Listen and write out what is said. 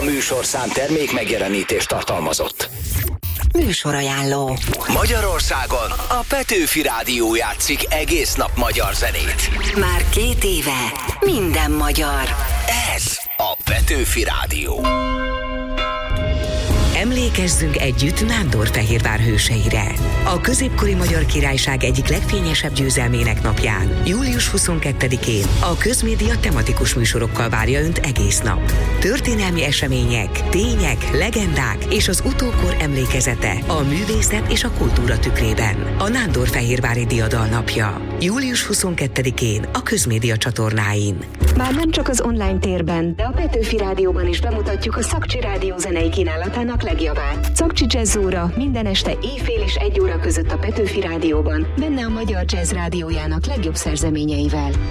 műsorszám termék megjelenítést tartalmazott. Műsorajánló. Magyarországon a Petőfi Rádió játszik egész nap magyar zenét. Már 2 éve minden magyar. Ez a Petőfi Rádió. Emlékezzünk együtt Nándorfehérvár hőseire. A középkori Magyar Királyság egyik legfényesebb győzelmének napján, július 22-én a Közmédia tematikus műsorokkal várja Önt egész nap. Történelmi események, tények, legendák és az utókor emlékezete a művészet és a kultúra tükrében. A Nándorfehérvári Diadal napja. Július 22-én a Közmédia csatornáin. Már nem csak az online térben, de a Petőfi Rádióban is bemutatjuk a Szakcsi Rádió zenei kínálatának legjavát. Szakcsi Jazz óra minden este éjfél és 1 óra között a Petőfi Rádióban, benne a Magyar Jazz Rádiójának legjobb szerzeményeivel.